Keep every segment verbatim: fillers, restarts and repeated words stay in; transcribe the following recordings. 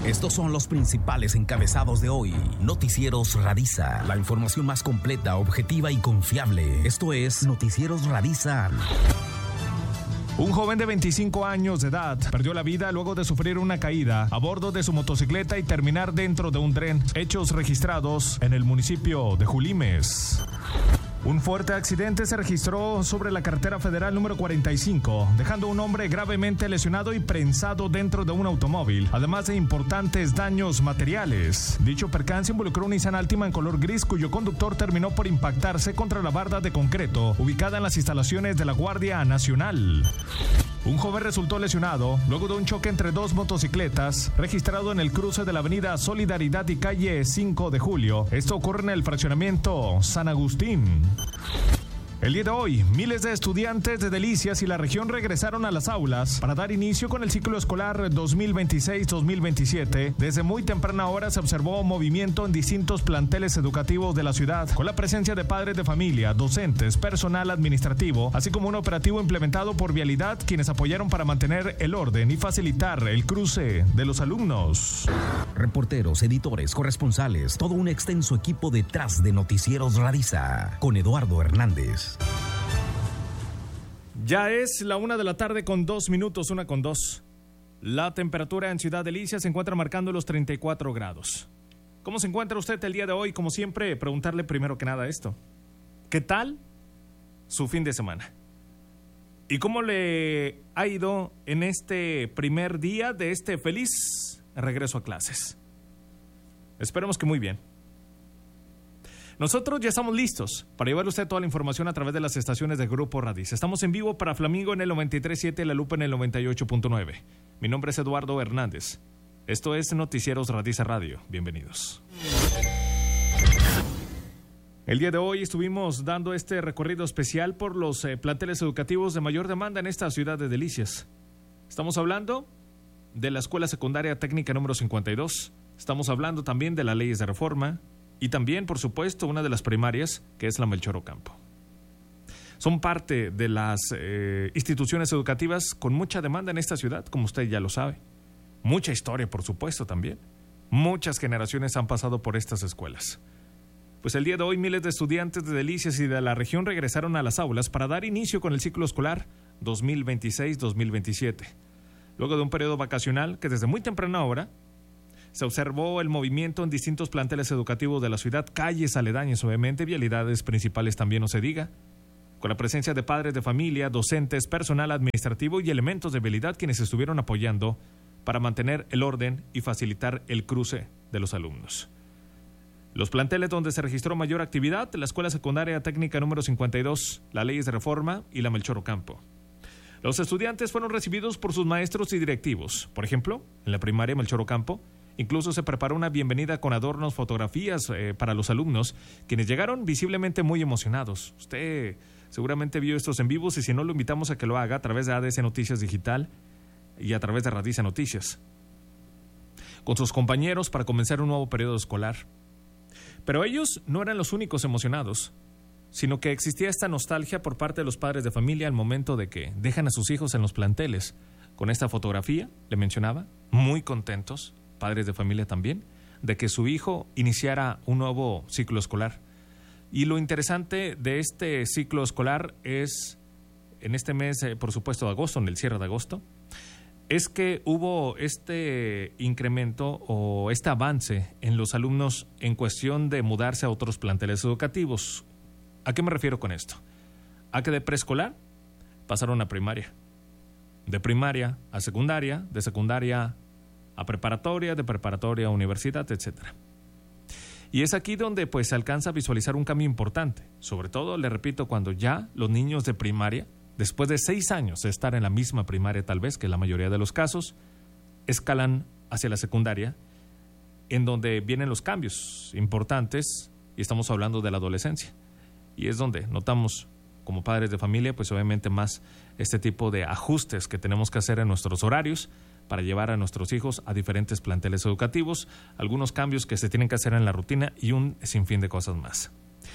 Estos son los principales encabezados de hoy. Noticieros Radiza. La información más completa, objetiva y confiable. Esto es Noticieros Radiza. Un joven de veinticinco años de edad perdió la vida luego de sufrir una caída a bordo de su motocicleta y terminar dentro de un tren. Hechos registrados en el municipio de Julimes. Un fuerte accidente se registró sobre la carretera federal número cuarenta y cinco, dejando a un hombre gravemente lesionado y prensado dentro de un automóvil, además de importantes daños materiales. Dicho percance involucró un Nissan Altima en color gris, cuyo conductor terminó por impactarse contra la barda de concreto ubicada en las instalaciones de la Guardia Nacional. Un joven resultó lesionado luego de un choque entre dos motocicletas registrado en el cruce de la avenida Solidaridad y calle cinco de julio. Esto ocurre en el fraccionamiento San Agustín. El día de hoy, miles de estudiantes de Delicias y la región regresaron a las aulas para dar inicio con el ciclo escolar dos mil veintiséis dos mil veintisiete. Desde muy temprana hora se observó movimiento en distintos planteles educativos de la ciudad, con la presencia de padres de familia, docentes, personal administrativo, así como un operativo implementado por Vialidad, quienes apoyaron para mantener el orden y facilitar el cruce de los alumnos. Reporteros, editores, corresponsales, todo un extenso equipo detrás de Noticieros Radiza, con Eduardo Hernández. Ya es la una de la tarde con dos minutos, una con dos. La temperatura en Ciudad Delicias se encuentra marcando los treinta y cuatro grados. ¿Cómo se encuentra usted el día de hoy? Como siempre, preguntarle primero que nada esto. ¿Qué tal su fin de semana? ¿Y cómo le ha ido en este primer día de este feliz regreso a clases? Esperemos que muy bien. Nosotros ya estamos listos para llevarle a usted toda la información a través de las estaciones del Grupo Radiz. Estamos en vivo para Flamingo en el noventa y tres punto siete, La Lupa en el noventa y ocho punto nueve. Mi nombre es Eduardo Hernández. Esto es Noticieros Radiza Radio. Bienvenidos. El día de hoy estuvimos dando este recorrido especial por los eh, planteles educativos de mayor demanda en esta ciudad de Delicias. Estamos hablando de la Escuela Secundaria Técnica número cincuenta y dos. Estamos hablando también de las leyes de reforma. Y también, por supuesto, una de las primarias, que es la Melchor Ocampo. Son parte de las eh, instituciones educativas con mucha demanda en esta ciudad, como usted ya lo sabe. Mucha historia, por supuesto, también. Muchas generaciones han pasado por estas escuelas. Pues el día de hoy, miles de estudiantes de Delicias y de la región regresaron a las aulas para dar inicio con el ciclo escolar dos mil veintiséis dos mil veintisiete. Luego de un periodo vacacional que desde muy temprana hora se observó el movimiento en distintos planteles educativos de la ciudad, calles aledañas, obviamente, vialidades principales también no se diga, con la presencia de padres de familia, docentes, personal administrativo y elementos de vialidad quienes estuvieron apoyando para mantener el orden y facilitar el cruce de los alumnos. Los planteles donde se registró mayor actividad, la Escuela Secundaria Técnica número cincuenta y dos, la Leyes de Reforma y la Melchor Ocampo. Los estudiantes fueron recibidos por sus maestros y directivos. Por ejemplo, en la primaria Melchor Ocampo, incluso se preparó una bienvenida con adornos, fotografías eh, para los alumnos, quienes llegaron visiblemente muy emocionados. Usted seguramente vio estos en vivos y si no, lo invitamos a que lo haga a través de A D C Noticias Digital y a través de Radiza Noticias, con sus compañeros para comenzar un nuevo periodo escolar. Pero ellos no eran los únicos emocionados, sino que existía esta nostalgia por parte de los padres de familia al momento de que dejan a sus hijos en los planteles. Con esta fotografía, le mencionaba, muy contentos, padres de familia también, de que su hijo iniciara un nuevo ciclo escolar. Y lo interesante de este ciclo escolar es, en este mes, eh, por supuesto, de agosto, en el cierre de agosto, es que hubo este incremento o este avance en los alumnos en cuestión de mudarse a otros planteles educativos. ¿A qué me refiero con esto? A que de preescolar pasaron a primaria, de primaria a secundaria, de secundaria a preparatoria, de preparatoria a universidad, etcétera. Y es aquí donde pues se alcanza a visualizar un cambio importante, sobre todo, le repito, cuando ya los niños de primaria, después de seis años de estar en la misma primaria tal vez, que la mayoría de los casos, escalan hacia la secundaria, en donde vienen los cambios importantes, y estamos hablando de la adolescencia. Y es donde notamos, como padres de familia, pues obviamente más este tipo de ajustes que tenemos que hacer en nuestros horarios, para llevar a nuestros hijos a diferentes planteles educativos, algunos cambios que se tienen que hacer en la rutina y un sinfín de cosas más.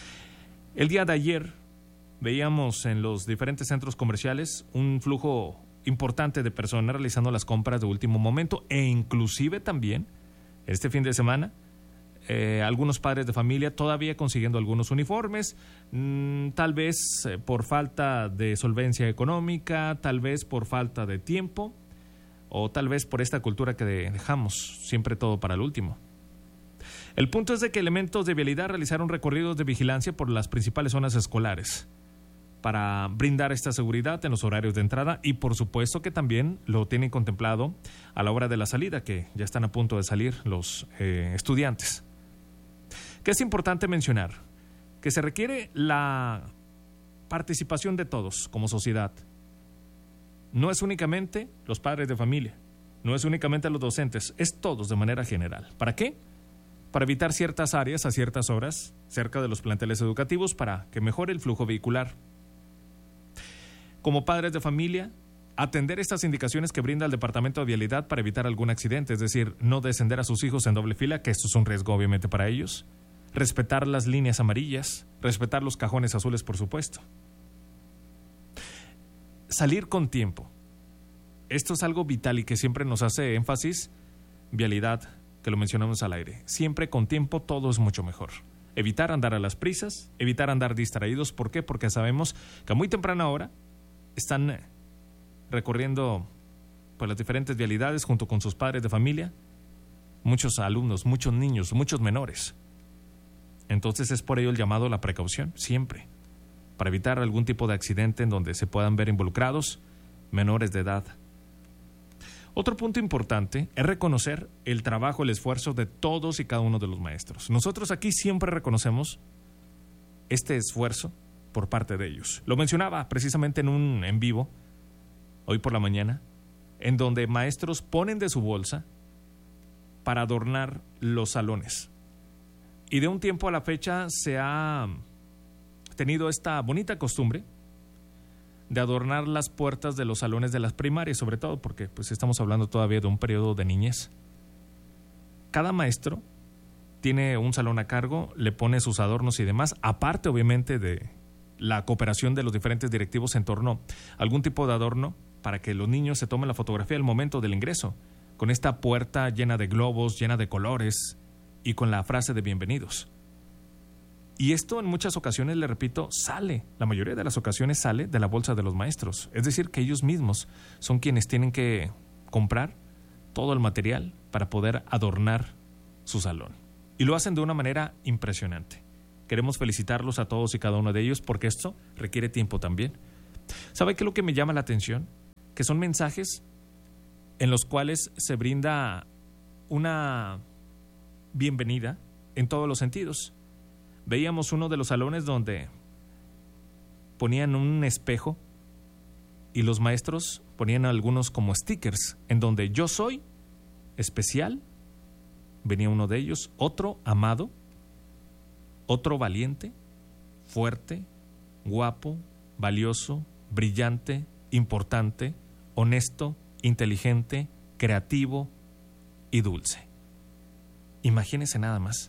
El día de ayer veíamos en los diferentes centros comerciales un flujo importante de personas realizando las compras de último momento e inclusive también Este fin de semana, eh, algunos padres de familia todavía consiguiendo algunos uniformes, mmm, tal vez eh, por falta de solvencia económica, tal vez por falta de tiempo, o tal vez por esta cultura que dejamos siempre todo para el último. El punto es de que elementos de vialidad realizaron recorridos de vigilancia por las principales zonas escolares para brindar esta seguridad en los horarios de entrada y por supuesto que también lo tienen contemplado a la hora de la salida, que ya están a punto de salir los eh, estudiantes. Que es importante mencionar que se requiere la participación de todos como sociedad. No es únicamente los padres de familia, no es únicamente los docentes, es todos de manera general. ¿Para qué? Para evitar ciertas áreas a ciertas horas cerca de los planteles educativos para que mejore el flujo vehicular. Como padres de familia, atender estas indicaciones que brinda el Departamento de Vialidad para evitar algún accidente, es decir, no descender a sus hijos en doble fila, que esto es un riesgo obviamente para ellos, respetar las líneas amarillas, respetar los cajones azules, por supuesto. Salir con tiempo. Esto es algo vital y que siempre nos hace énfasis Vialidad, que lo mencionamos al aire. Siempre con tiempo todo es mucho mejor. Evitar andar a las prisas, evitar andar distraídos. ¿Por qué? Porque sabemos que a muy temprana hora están recorriendo por las diferentes vialidades junto con sus padres de familia, muchos alumnos, muchos niños, muchos menores. Entonces es por ello el llamado a la precaución, siempre, para evitar algún tipo de accidente en donde se puedan ver involucrados menores de edad. Otro punto importante es reconocer el trabajo, el esfuerzo de todos y cada uno de los maestros. Nosotros aquí siempre reconocemos este esfuerzo por parte de ellos. Lo mencionaba precisamente en un en vivo, hoy por la mañana, en donde maestros ponen de su bolsa para adornar los salones. Y de un tiempo a la fecha se ha tenido esta bonita costumbre de adornar las puertas de los salones de las primarias, sobre todo porque pues estamos hablando todavía de un periodo de niñez. Cada maestro tiene un salón a cargo, le pone sus adornos y demás, aparte obviamente de la cooperación de los diferentes directivos en torno a algún tipo de adorno para que los niños se tomen la fotografía al momento del ingreso, con esta puerta llena de globos, llena de colores y con la frase de bienvenidos. Y esto en muchas ocasiones, le repito, sale, la mayoría de las ocasiones sale de la bolsa de los maestros. Es decir, que ellos mismos son quienes tienen que comprar todo el material para poder adornar su salón. Y lo hacen de una manera impresionante. Queremos felicitarlos a todos y cada uno de ellos porque esto requiere tiempo también. ¿Sabe qué es lo que me llama la atención? Que son mensajes en los cuales se brinda una bienvenida en todos los sentidos. Veíamos uno de los salones donde ponían un espejo y los maestros ponían algunos como stickers en donde yo soy especial, venía uno de ellos, otro amado, otro valiente, fuerte, guapo, valioso, brillante, importante, honesto, inteligente, creativo y dulce. Imagínense nada más.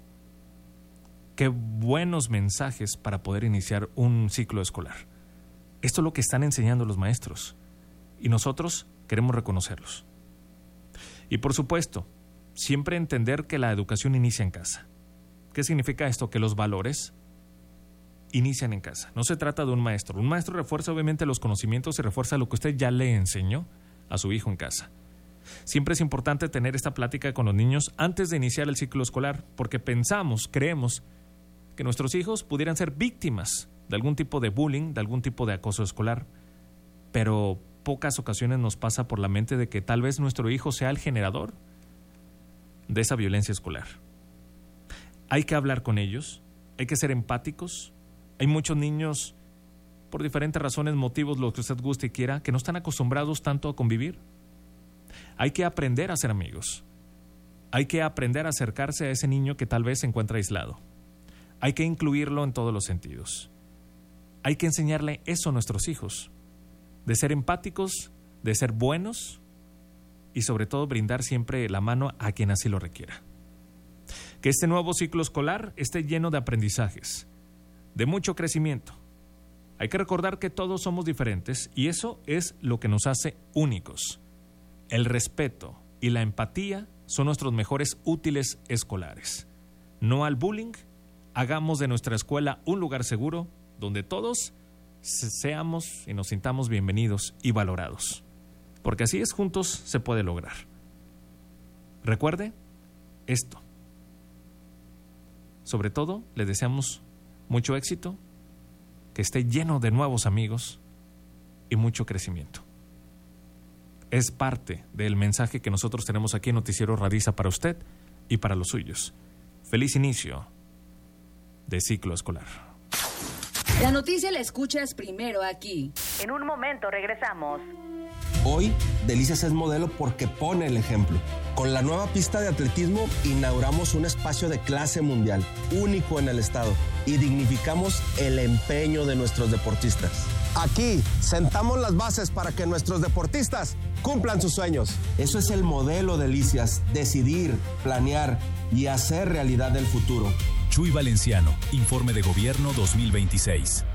Qué buenos mensajes para poder iniciar un ciclo escolar. Esto es lo que están enseñando los maestros y nosotros queremos reconocerlos. Y por supuesto, siempre entender que la educación inicia en casa. ¿Qué significa esto? Que los valores inician en casa. No se trata de un maestro. Un maestro refuerza obviamente los conocimientos y refuerza lo que usted ya le enseñó a su hijo en casa. Siempre es importante tener esta plática con los niños antes de iniciar el ciclo escolar, porque pensamos, creemos que nuestros hijos pudieran ser víctimas de algún tipo de bullying, de algún tipo de acoso escolar, pero pocas ocasiones nos pasa por la mente de que tal vez nuestro hijo sea el generador de esa violencia escolar. Hay que hablar con ellos, hay que ser empáticos. Hay muchos niños, por diferentes razones, motivos, lo que usted guste y quiera, que no están acostumbrados tanto a convivir. Hay que aprender a ser amigos. Hay que aprender a acercarse a ese niño que tal vez se encuentra aislado. Hay que incluirlo en todos los sentidos. Hay que enseñarle eso a nuestros hijos, de ser empáticos, de ser buenos y sobre todo brindar siempre la mano a quien así lo requiera. Que este nuevo ciclo escolar esté lleno de aprendizajes, de mucho crecimiento. Hay que recordar que todos somos diferentes y eso es lo que nos hace únicos. El respeto y la empatía son nuestros mejores útiles escolares. No al bullying, hagamos de nuestra escuela un lugar seguro donde todos seamos y nos sintamos bienvenidos y valorados. Porque así es, juntos se puede lograr. Recuerde esto. Sobre todo, le deseamos mucho éxito, que esté lleno de nuevos amigos y mucho crecimiento. Es parte del mensaje que nosotros tenemos aquí en Noticiero Radiza para usted y para los suyos. Feliz inicio de ciclo escolar. La noticia la escuchas primero aquí. En un momento regresamos. Hoy, Delicias es modelo porque pone el ejemplo. Con la nueva pista de atletismo inauguramos un espacio de clase mundial, único en el estado, y dignificamos el empeño de nuestros deportistas. Aquí sentamos las bases para que nuestros deportistas cumplan sus sueños. Eso es el modelo Delicias, decidir, planear y hacer realidad el futuro. Chuy Valenciano, Informe de Gobierno dos mil veintiséis.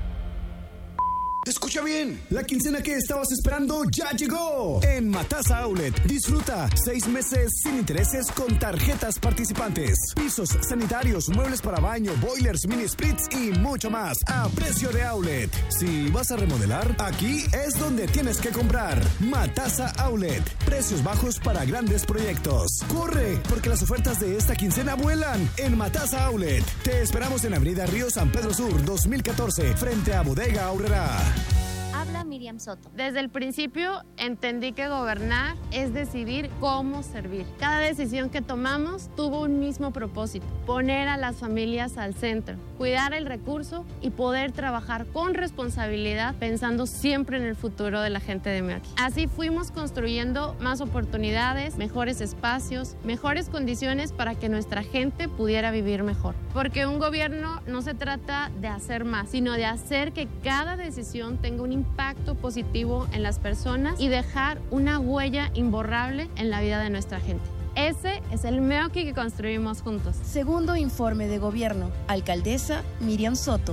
Escucha bien, la quincena que estabas esperando ya llegó. En Matasa Outlet, disfruta seis meses sin intereses con tarjetas participantes. Pisos sanitarios, muebles para baño, boilers, mini splits y mucho más a precio de outlet. Si vas a remodelar, aquí es donde tienes que comprar. Matasa Outlet, precios bajos para grandes proyectos. Corre, porque las ofertas de esta quincena vuelan en Matasa Outlet. Te esperamos en Avenida Río San Pedro Sur dos mil catorce, frente a Bodega Aurrera. Habla Miriam Soto. Desde el principio entendí que gobernar es decidir cómo servir. Cada decisión que tomamos tuvo un mismo propósito: poner a las familias al centro, cuidar el recurso y poder trabajar con responsabilidad, pensando siempre en el futuro de la gente de Meoqui. Así fuimos construyendo más oportunidades, mejores espacios, mejores condiciones para que nuestra gente pudiera vivir mejor. Porque un gobierno no se trata de hacer más, sino de hacer que cada decisión tenga un impacto positivo en las personas y dejar una huella imborrable en la vida de nuestra gente. Ese es el Meoqui que construimos juntos. Segundo informe de gobierno. Alcaldesa Miriam Soto.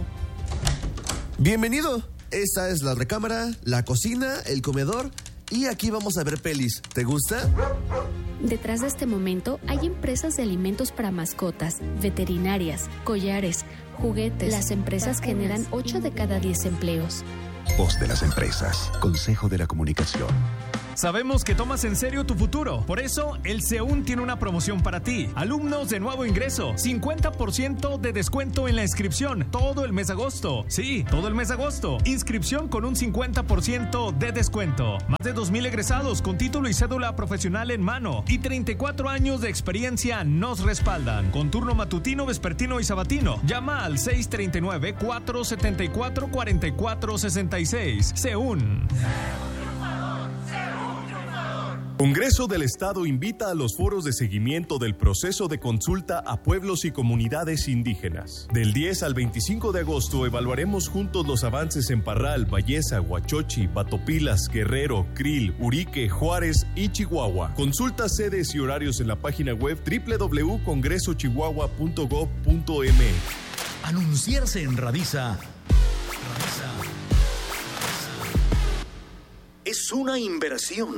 Bienvenido. Esta es la recámara, la cocina, el comedor y aquí vamos a ver pelis. ¿Te gusta? Detrás de este momento hay empresas de alimentos para mascotas, veterinarias, collares, juguetes. Las empresas generan ocho de cada diez empleos. Voz de las empresas. Consejo de la Comunicación. Sabemos que tomas en serio tu futuro. Por eso, el SEUN tiene una promoción para ti. Alumnos de nuevo ingreso, cincuenta por ciento de descuento en la inscripción todo el mes de agosto. Sí, todo el mes de agosto. Inscripción con un cincuenta por ciento de descuento. Más de dos mil egresados con título y cédula profesional en mano y treinta y cuatro años de experiencia nos respaldan. Con turno matutino, vespertino y sabatino. Llama al seis tres nueve, cuatro siete cuatro, cuatro cuatro seis seis. SEUN. Congreso del Estado invita a los foros de seguimiento del proceso de consulta a pueblos y comunidades indígenas. Del diez al veinticinco de agosto evaluaremos juntos los avances en Parral, Bayesa, Huachochi, Batopilas, Guerrero, Krill, Urique, Juárez y Chihuahua. Consulta sedes y horarios en la página web doble u doble u doble u punto congreso chihuahua punto gob punto eme equis. Anunciarse en Radiza. Radiza. Es una inversión.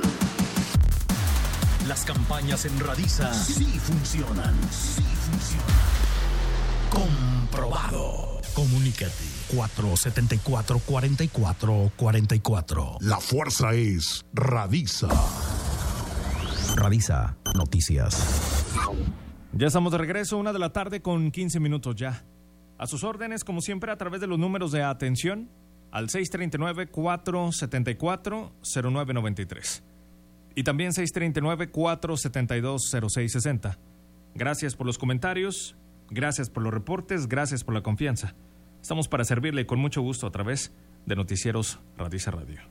Las campañas en Radiza sí funcionan, sí funcionan. Comprobado. Comunícate. cuatro siete cuatro, cuatro cuatro cuatro cuatro. La fuerza es Radiza. Radiza Noticias. Ya estamos de regreso, una de la tarde con quince minutos ya. A sus órdenes, como siempre, a través de los números de atención al seis tres nueve, cuatro siete cuatro, cero nueve nueve tres. Y también seis tres nueve, cuatro siete dos, cero seis seis cero. Gracias por los comentarios, gracias por los reportes, gracias por la confianza. Estamos para servirle con mucho gusto a través de Noticieros Radiza Radio.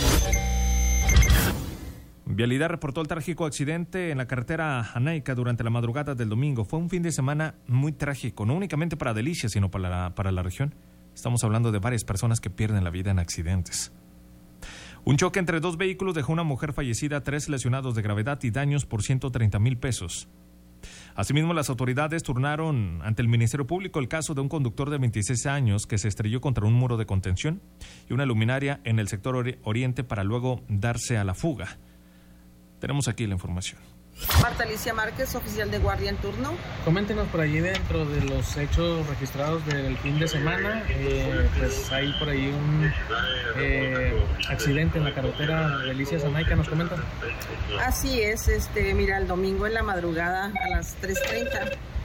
Vialidad reportó el trágico accidente en la carretera Janaica durante la madrugada del domingo. Fue un fin de semana muy trágico, no únicamente para Delicias, sino para la, para la región. Estamos hablando de varias personas que pierden la vida en accidentes. Un choque entre dos vehículos dejó una mujer fallecida, tres lesionados de gravedad y daños por ciento treinta mil pesos. Asimismo, las autoridades turnaron ante el Ministerio Público el caso de un conductor de veintiséis años que se estrelló contra un muro de contención y una luminaria en el sector ori- oriente para luego darse a la fuga. Tenemos aquí la información. Marta Alicia Márquez, oficial de guardia en turno. Coméntenos por allí dentro de los hechos registrados del fin de semana, eh, pues hay por ahí un eh, accidente en la carretera de Delicias-Anaica, ¿nos comentan? Así es, este, mira, el domingo en la madrugada a las tres treinta.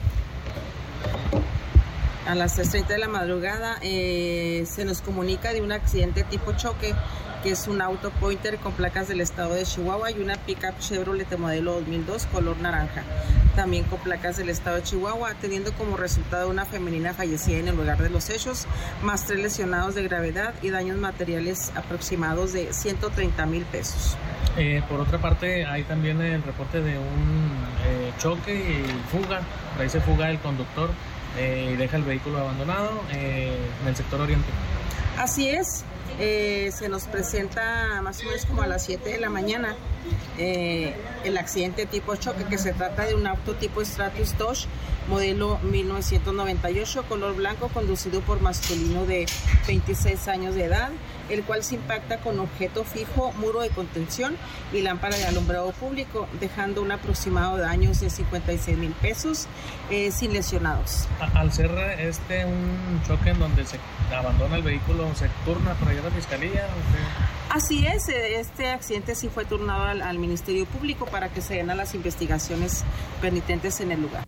A las tres treinta de la madrugada eh, se nos comunica de un accidente tipo choque, que es un auto Pointer con placas del estado de Chihuahua y una pickup Chevrolet de modelo dos mil dos color naranja, también con placas del estado de Chihuahua, teniendo como resultado una femenina fallecida en el lugar de los hechos, más tres lesionados de gravedad y daños materiales aproximados de ciento treinta mil pesos. Eh, por otra parte, hay también el reporte de un eh, choque y fuga, por ahí se fuga el conductor eh, y deja el vehículo abandonado eh, en el sector oriente. Así es. Eh, se nos presenta más o menos como a las siete de la mañana eh, el accidente tipo choque, que se trata de un auto tipo Stratus Dodge modelo mil novecientos noventa y ocho color blanco, conducido por masculino de veintiséis años de edad, el cual se impacta con objeto fijo, muro de contención y lámpara de alumbrado público, dejando un aproximado de daños de cincuenta y seis mil pesos eh, sin lesionados. Al ser este un choque en donde se abandona el vehículo, ¿se turna por allá a la fiscalía? ¿O Así es, este accidente sí fue turnado al, al Ministerio Público para que se den a las investigaciones penitentes en el lugar.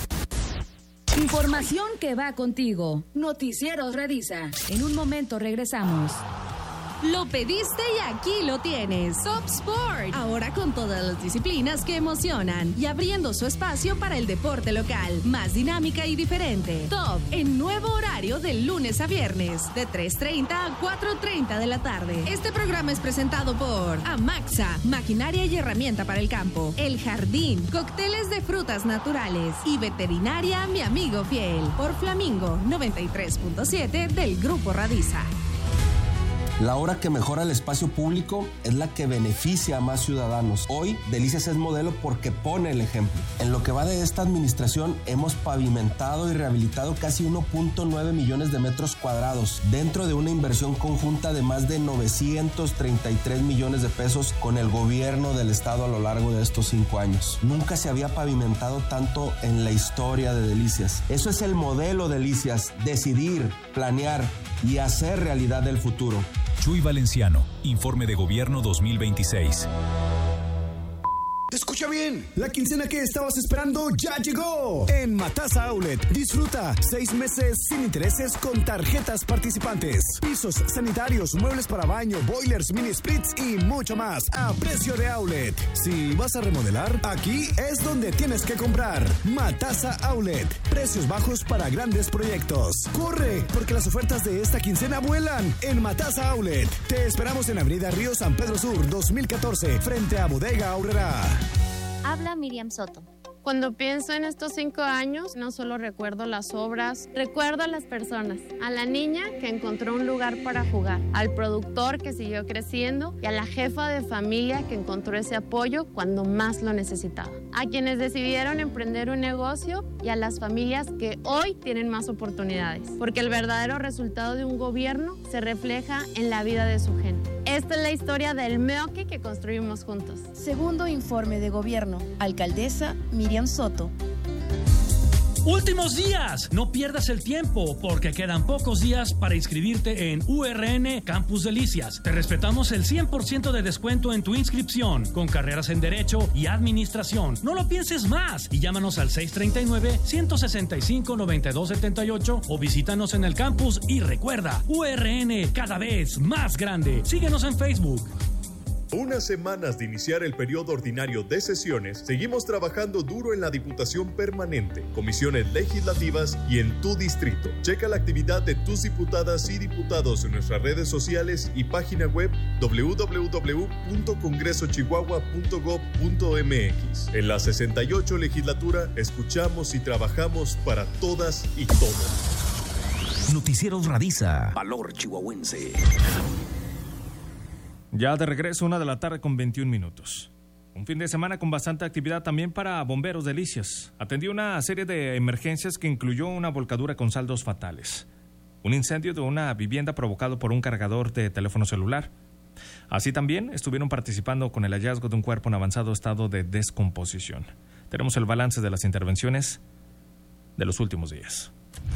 Información que va contigo. Noticieros Radisa. En un momento regresamos. Lo pediste y aquí lo tienes. Top Sport. Ahora con todas las disciplinas que emocionan y abriendo su espacio para el deporte local. Más dinámica y diferente. Top en nuevo horario de lunes a viernes. De tres treinta a cuatro treinta de la tarde. Este programa es presentado por Amaxa. Maquinaria y herramienta para el campo. El Jardín. Cócteles de frutas naturales. Y Veterinaria Mi Amigo Fiel. Por Flamingo noventa y tres punto siete del Grupo Radisa. La obra que mejora el espacio público es la que beneficia a más ciudadanos. Hoy, Delicias es modelo porque pone el ejemplo. En lo que va de esta administración, hemos pavimentado y rehabilitado casi uno punto nueve millones de metros cuadrados, dentro de una inversión conjunta de más de novecientos treinta y tres millones de pesos con el gobierno del estado a lo largo de estos cinco años. Nunca se había pavimentado tanto en la historia de Delicias. Eso es el modelo Delicias: decidir, planear y hacer realidad el futuro. Chuy Valenciano, Informe de Gobierno dos mil veintiséis. Escucha bien, la quincena que estabas esperando ya llegó. En Matasa Outlet, disfruta seis meses sin intereses con tarjetas participantes. Pisos, sanitarios, muebles para baño, boilers, mini splits y mucho más a precio de outlet. Si vas a remodelar, aquí es donde tienes que comprar. Matasa Outlet, precios bajos para grandes proyectos. Corre, porque las ofertas de esta quincena vuelan en Matasa Outlet. Te esperamos en Avenida Río San Pedro Sur dos mil catorce, frente a Bodega Aurrera. Habla Miriam Soto. Cuando pienso en estos cinco años, no solo recuerdo las obras, recuerdo a las personas, a la niña que encontró un lugar para jugar, al productor que siguió creciendo y a la jefa de familia que encontró ese apoyo cuando más lo necesitaba, a quienes decidieron emprender un negocio y a las familias que hoy tienen más oportunidades, porque el verdadero resultado de un gobierno se refleja en la vida de su gente. Esta es la historia del Meoqui que construimos juntos. Segundo informe de gobierno. Alcaldesa Miriam Soto. Últimos días, no pierdas el tiempo porque quedan pocos días para inscribirte en U R N Campus Delicias. Te respetamos el cien por ciento de descuento en tu inscripción con carreras en Derecho y Administración. No lo pienses más y llámanos al seis treinta y nueve, ciento sesenta y cinco, noventa y dos setenta y ocho o visítanos en el campus y recuerda, U R N cada vez más grande. Síguenos en Facebook. Unas semanas de iniciar el periodo ordinario de sesiones, seguimos trabajando duro en la Diputación Permanente, comisiones legislativas y en tu distrito. Checa la actividad de tus diputadas y diputados en nuestras redes sociales y página web doble u doble u doble u punto congreso chihuahua punto gob punto m x. En la sesenta y ocho legislatura, escuchamos y trabajamos para todas y todos. Noticieros Radisa. Valor chihuahuense. Ya de regreso, una de la tarde con veintiún minutos. Un fin de semana con bastante actividad también para Bomberos Delicias. Atendió una serie de emergencias que incluyó una volcadura con saldos fatales, un incendio de una vivienda provocado por un cargador de teléfono celular, Así también estuvieron participando con el hallazgo de un cuerpo en avanzado estado de descomposición. Tenemos el balance de las intervenciones de los últimos días.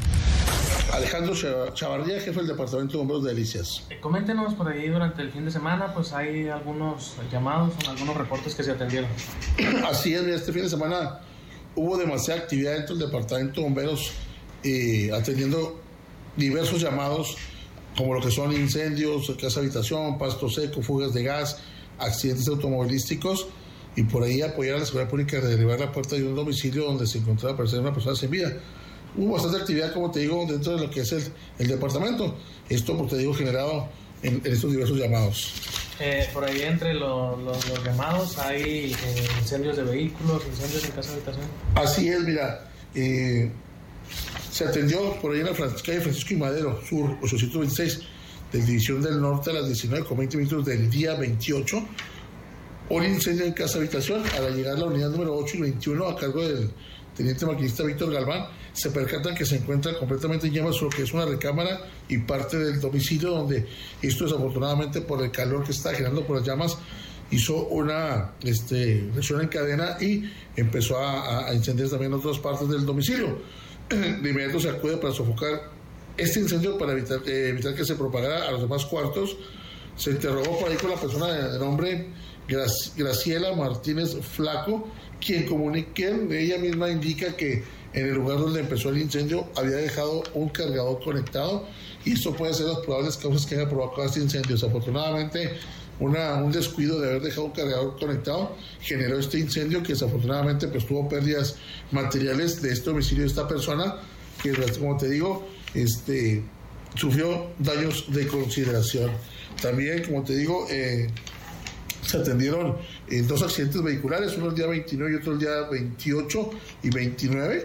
Alejandro Chavarría, jefe del Departamento de Bomberos de Delicias. Eh, coméntenos por ahí durante el fin de semana, pues hay algunos llamados, algunos reportes que se atendieron. Así es, este fin de semana hubo demasiada actividad dentro del Departamento de Bomberos, eh, atendiendo diversos llamados, como lo que son incendios, casa habitación, pasto seco, fugas de gas, accidentes automovilísticos, y por ahí apoyar a la seguridad pública a derribar la puerta de un domicilio donde se encontraba una persona sin vida. Hubo bastante actividad, como te digo, dentro de lo que es el, el departamento. Esto, pues te digo, generado en, en estos diversos llamados. Eh, por ahí entre lo, lo, los llamados hay eh, incendios de vehículos, incendios en casa de habitación. Así es, mira, eh, se atendió por ahí en la calle Francisco y Madero, sur ochocientos veintiséis, de División del Norte, a las diecinueve con veinte minutos del día veintiocho, un incendio en casa habitación. Al llegar la unidad número ocho y veintiuno a cargo del teniente maquinista Víctor Galván, se percatan que se encuentra completamente en llamas lo que es una recámara y parte del domicilio, donde esto desafortunadamente por el calor que está generando por las llamas hizo una este, reacción en cadena y empezó a, a incendiar también otras partes del domicilio. De inmediato se acude para sofocar este incendio para evitar, eh, evitar que se propagara a los demás cuartos. Se interrogó por ahí con la persona de, de nombre Graciela Martínez Flaco, quien comunique, ella misma indica que en el lugar donde empezó el incendio había dejado un cargador conectado, y esto puede ser las probables causas que haya provocado este incendio. Desafortunadamente, una, un descuido de haber dejado un cargador conectado generó este incendio, que desafortunadamente pues tuvo pérdidas materiales de este domicilio de esta persona, que como te digo, este sufrió daños de consideración. También, como te digo, eh, se atendieron eh, dos accidentes vehiculares, uno el día veintinueve y otro el día veintiocho y veintinueve.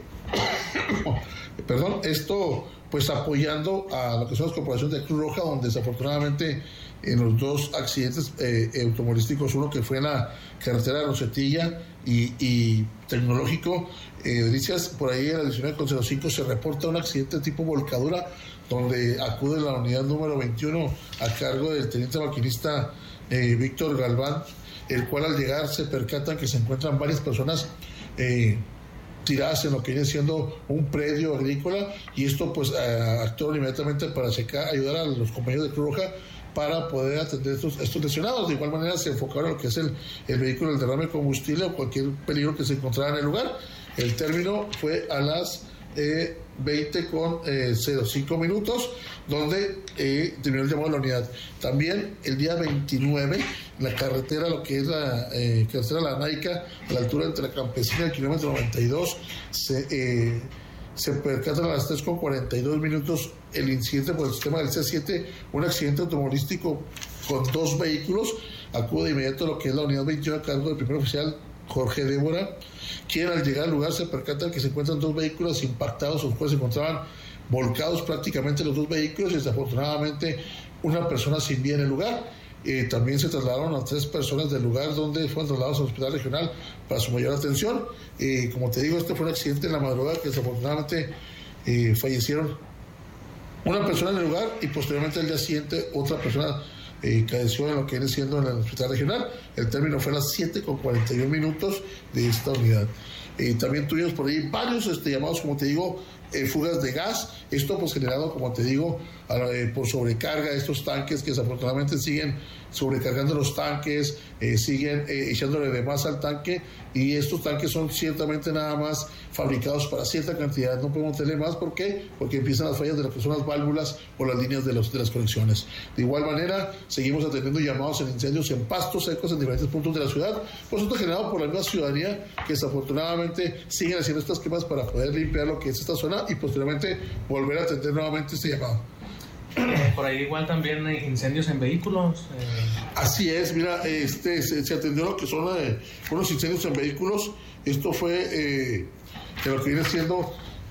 Perdón, esto pues apoyando a lo que son las corporaciones de Cruz Roja, donde desafortunadamente en los dos accidentes eh, automovilísticos, uno que fue en la carretera de Rossetilla y, y Tecnológico, eh, Delicias, por ahí en la diecinueve con cero cinco se reporta un accidente tipo volcadura, donde acude la unidad número veintiuno a cargo del teniente maquinista eh, Víctor Galván, el cual al llegar se percatan que se encuentran varias personas eh, tiradas en lo que viene siendo un predio agrícola, y esto pues eh, actuaron inmediatamente para checar, ayudar a los compañeros de Cruz Roja para poder atender estos, estos lesionados. De igual manera se enfocaron en lo que es el, el vehículo, el derrame de combustible o cualquier peligro que se encontrara en el lugar. El término fue a las eh, veinte con cero cinco minutos, donde eh, terminó el llamado de la unidad. También el día veintinueve, la carretera, lo que es la eh, carretera La Naica, a la altura entre la Campesina y el kilómetro noventa y dos, se, eh, se percatan a las tres con cuarenta y dos minutos el incidente por el sistema del C siete, un accidente automovilístico con dos vehículos. Acude de inmediato a lo que es la unidad veintiuno a cargo del primer oficial Jorge Débora, quien al llegar al lugar se percatan que se encuentran dos vehículos impactados, los cuales se encontraban volcados prácticamente los dos vehículos, y desafortunadamente una persona sin vida en el lugar. Eh, también se trasladaron a tres personas del lugar, donde fueron trasladados al hospital regional para su mayor atención. Eh, como te digo, este fue un accidente en la madrugada que desafortunadamente eh, fallecieron una persona en el lugar, y posteriormente al día siguiente otra persona eh, caeció en lo que viene siendo en el hospital regional. El término fue a las siete con cuarenta y un minutos de esta unidad. Eh, también tuvimos por ahí varios este, llamados, como te digo, eh, fugas de gas. Esto pues generado, como te digo, eh, por sobrecarga de estos tanques, que desafortunadamente siguen sobrecargando los tanques, eh, siguen eh, echándole de más al tanque, y estos tanques son ciertamente nada más fabricados para cierta cantidad, no podemos tener más. ¿Por qué? Porque empiezan las fallas de lo que son las válvulas o las líneas de, los, de las conexiones. De igual manera, seguimos atendiendo llamados en incendios en pastos secos en diferentes puntos de la ciudad, por eso está generado por la misma ciudadanía, que desafortunadamente siguen haciendo estas quemas para poder limpiar lo que es esta zona y posteriormente volver a atender nuevamente este llamado. Eh, por ahí igual también hay incendios en vehículos. Eh. Así es, mira, este se, se atendió lo que son eh, unos incendios en vehículos. Esto fue eh, de lo que viene siendo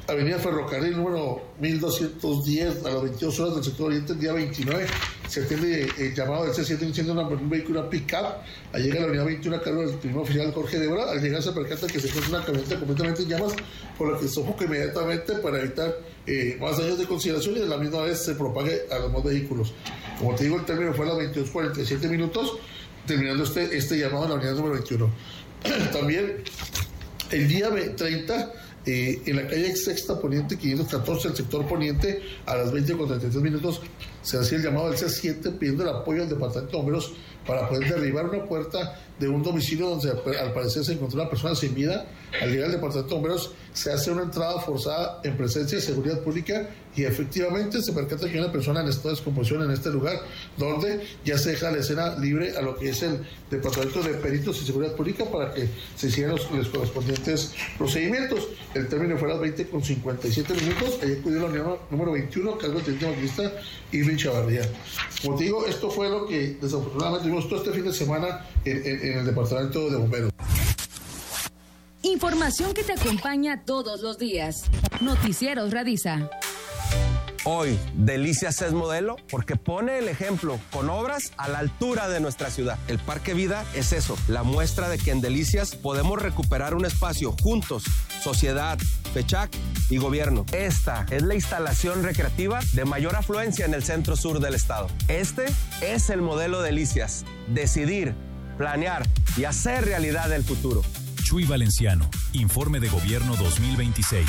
Avenida Ferrocarril número mil doscientos diez a las veintidós horas del sector oriente, el día veintinueve, se atiende el llamado del C siete incendio de un vehículo, una pick-up. Al llegar a la unidad veintiuno a cargo del primer oficial Jorge Débora, al llegar se percata que se encuentra una camioneta completamente en llamas, por lo que se sofoca inmediatamente para evitar eh, más daños de consideración y de la misma vez se propague a los demás vehículos. Como te digo, el término fue a las veintidós cuarenta y siete minutos, terminando este, este llamado en la unidad número veintiuno. También el día treinta, Eh, en la calle Sexta Poniente quinientos catorce, el sector Poniente, a las veinte con treinta y tres minutos, se hacía el llamado del C siete pidiendo el apoyo al Departamento de Bomberos para poder derribar una puerta de un domicilio donde al parecer se encontró una persona sin vida. Al llegar al Departamento de Bomberos se hace una entrada forzada en presencia de seguridad pública y efectivamente se percata que hay una persona en estado de descomposición en este lugar, donde ya se deja la escena libre a lo que es el Departamento de Peritos y Seguridad Pública para que se sigan los, los correspondientes procedimientos. El término fue a las veinte con cincuenta y siete minutos. Allí acudió la unidad número veintiuno, cargo del teniente maquinista Irving Chavarría. Como te digo, esto fue lo que desafortunadamente vimos todo este fin de semana en, en, en el Departamento de Bomberos. Información que te acompaña todos los días. Noticieros Radisa. Hoy, Delicias es modelo porque pone el ejemplo con obras a la altura de nuestra ciudad. El Parque Vida es eso, la muestra de que en Delicias podemos recuperar un espacio juntos, sociedad, FECHAC y gobierno. Esta es la instalación recreativa de mayor afluencia en el centro sur del estado. Este es el modelo Delicias, decidir, planear y hacer realidad el futuro. Chuy Valenciano, Informe de Gobierno dos mil veintiséis.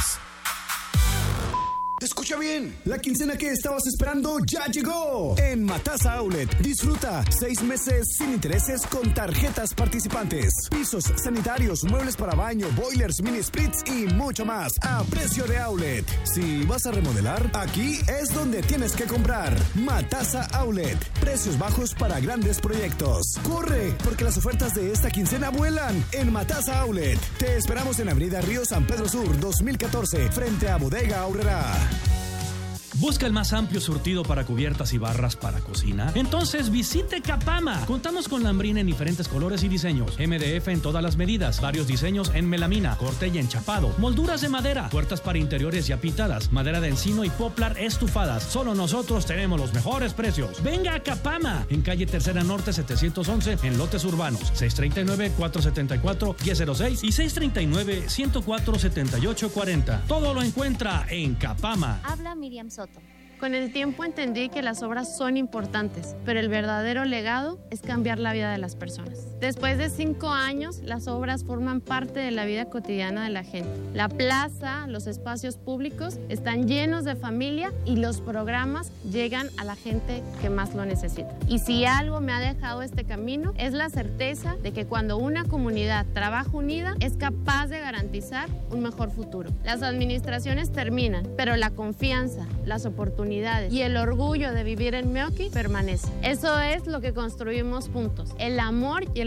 Escucha bien, la quincena que estabas esperando ya llegó. En Matasa Outlet, disfruta seis meses sin intereses con tarjetas participantes. Pisos sanitarios, muebles para baño, boilers, mini splits y mucho más a precio de outlet. Si vas a remodelar, aquí es donde tienes que comprar. Matasa Outlet, precios bajos para grandes proyectos. Corre, porque las ofertas de esta quincena vuelan en Matasa Outlet. Te esperamos en Avenida Río San Pedro Sur dos mil catorce, frente a Bodega Aurrera. ¿Busca el más amplio surtido para cubiertas y barras para cocina? Entonces visite Capama. Contamos con lambrina en diferentes colores y diseños, M D F en todas las medidas, varios diseños en melamina, corte y enchapado, molduras de madera, puertas para interiores ya pintadas, madera de encino y poplar estufadas. Solo nosotros tenemos los mejores precios. Venga a Capama, en calle Tercera Norte setecientos once, en lotes urbanos, seis tres nueve, cuatro siete cuatro, uno cero seis y seis tres nueve, uno cero cuatro, siete ocho cuatro cero. Todo lo encuentra en Capama. Habla Miriam Soto. Con el tiempo entendí que las obras son importantes, pero el verdadero legado es cambiar la vida de las personas. Después de cinco años, las obras forman parte de la vida cotidiana de la gente. La plaza, los espacios públicos están llenos de familia y los programas llegan a la gente que más lo necesita. Y si algo me ha dejado este camino, es la certeza de que cuando una comunidad trabaja unida, es capaz de garantizar un mejor futuro. Las administraciones terminan, pero la confianza, las oportunidades y el orgullo de vivir en Meoqui permanece. Eso es lo que construimos juntos, el amor y el